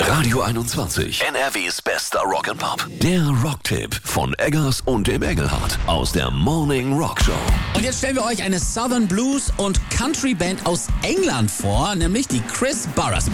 Radio 21, NRWs bester Rock'n'Pop. Der Rocktipp von Eggers und dem Engelhardt aus der Morning Rock Show. Und jetzt stellen wir euch eine Southern Blues und Country Band aus England vor, nämlich die Chris Burrers.